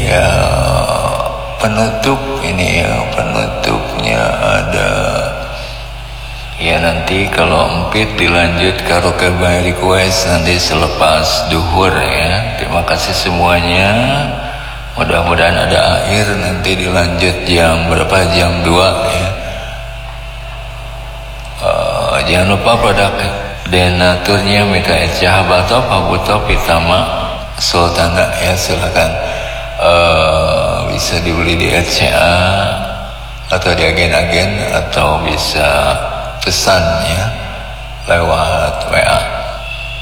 ya penutup ini ya, penutupnya ada ya, nanti kalau empit dilanjut karo by request nanti selepas duhur ya. Terima kasih semuanya, mudah-mudahan ada akhir nanti dilanjut jam berapa, jam 2 ya. Jangan lupa produk denaturnya Mika Cahabato Pabuto Pitama Sultana ya, silakan bisa dibeli di RCA atau di agen-agen atau bisa pesan ya lewat WA.